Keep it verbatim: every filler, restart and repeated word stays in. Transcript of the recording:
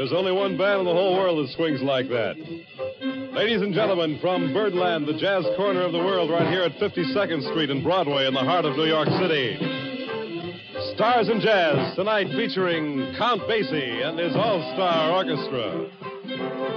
There's only one band in the whole world that swings like that. Ladies and gentlemen, from Birdland, the jazz corner of the world, right here at fifty-second Street and Broadway in the heart of New York City. Stars in Jazz, tonight featuring Count Basie and his all-star orchestra.